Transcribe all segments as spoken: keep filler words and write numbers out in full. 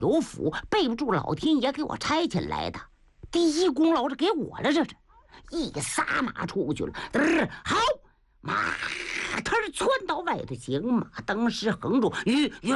有福，背不住老天爷给我差遣来的，第一功劳是给我了，这是。一撒马出去了，嘚好，马他是窜到外头，行马当时横住，吁吁，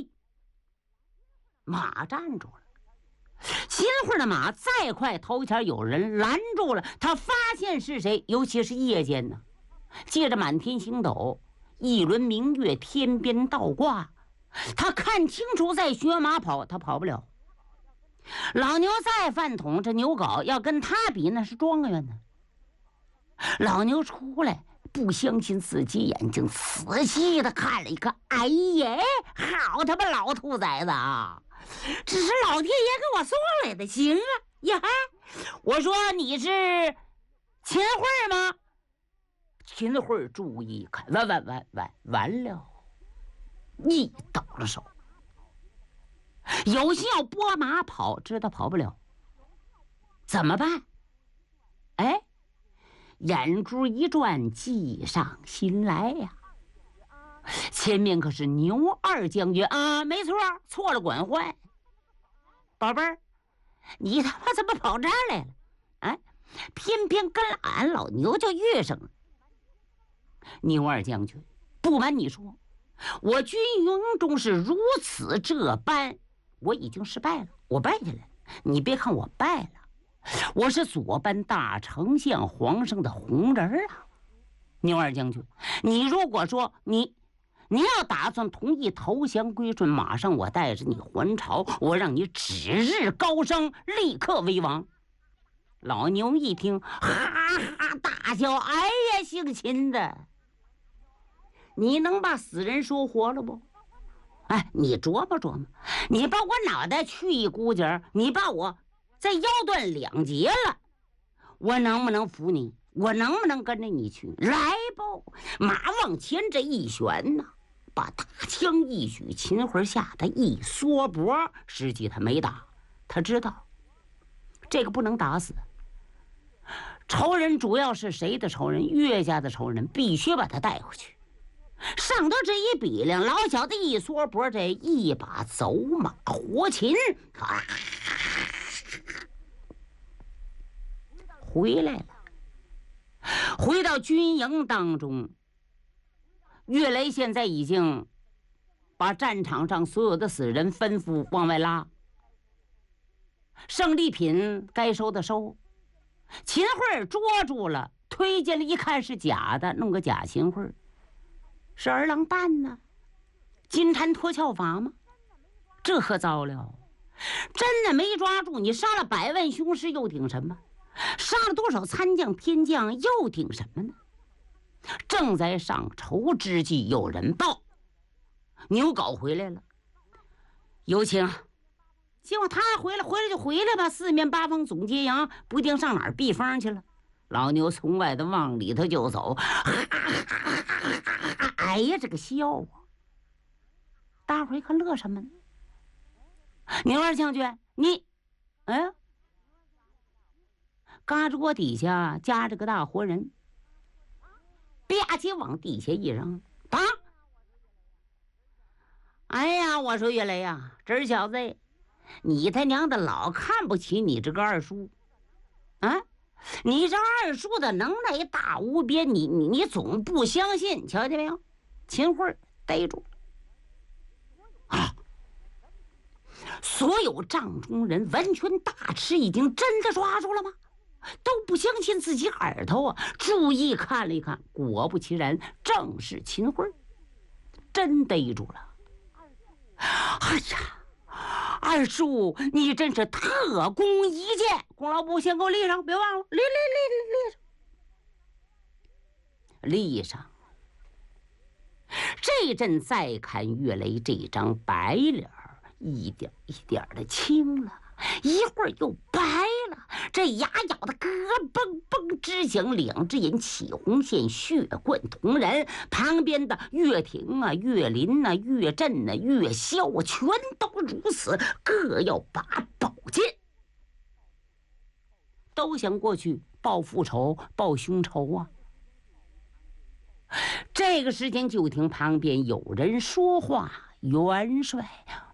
马站住了。秦桧的马再快，头前有人拦住了，他发现是谁，尤其是夜间呢，借着满天星斗，一轮明月，天边倒挂，他看清楚在学马跑，他跑不了。老牛再饭桶，这牛皋要跟他比，那是状元呢。老牛出来，不相信自己眼睛，仔细的看了一看，哎呀，好他妈老兔崽子啊！这是老天爷给我送来的，行啊呀！我说你是秦桧吗？秦桧注意看，完完完完完了，一倒了手。有心要拨马跑，知道跑不了，怎么办？哎，眼珠一转，计上心来呀！前面可是牛二将军啊，没错，错了管坏。宝贝儿，你他妈怎么跑这儿来了？哎，偏偏跟俺老牛就遇上了。牛二将军，不瞒你说，我军营中是如此这般。我已经失败了，我败下来了。你别看我败了，我是左班大丞相皇上的红人啊！牛二将军，你如果说你你要打算同意投降归顺，马上我带着你还朝，我让你指日高升，立刻为王。老牛一听，哈哈大笑，哎呀，姓秦的，你能把死人说活了不？哎，你琢磨琢磨，你把我脑袋去一股节，你把我再腰断两截了，我能不能服你？我能不能跟着你去？来吧，马往前这一旋呐，把大枪一举，秦桧吓得一缩脖，实际他没打，他知道这个不能打死。仇人主要是谁的仇人？岳家的仇人，必须把他带回去。上头这一比量，老小子一缩脖，这一把走马活擒，啊，回来了。回到军营当中，岳雷现在已经把战场上所有的死人吩咐往外拉，胜利品该收的收。秦桧捉住了，推进了一看是假的，弄个假秦桧。是儿郎扮呢？金蝉脱壳法吗？这可糟了！真的没抓住，你杀了百万雄师又顶什么？杀了多少参将偏将又顶什么呢？正在上愁之际，有人报牛皋回来了，有请。结果他回来，回来就回来吧，四面八方总接营，不定上哪儿避风去了。老牛从外头往里头就走，哎呀，这个笑啊！大伙儿一看，乐什么呢？牛二将军，你，哎，嘎吱窝底下夹着个大活人，吧唧往地下一扔，当！哎呀，我说岳雷呀，这小子，你他娘的老看不起你这个二叔，啊！你这二叔的能耐大无边，你你你总不相信，瞧见没有？秦桧逮住了啊！所有帐中人完全大吃一惊，真的抓住了吗？都不相信自己耳朵啊！注意看了一看，果不其然，正是秦桧，真逮住了。哎呀！二叔，你真是特功一件，功劳簿先给我立上，别忘了，立立立立上，立上。这阵再看岳雷这张白脸，一点一点的青了，一会儿又白了，这牙咬的咯嘣嘣直响，两只眼起红线，血贯瞳仁。旁边的岳霆啊、岳林啊、岳震啊、岳霄啊，全都如此，各要把宝剑，都想过去报复仇、报凶仇啊。这个时间就听旁边有人说话：“元帅。”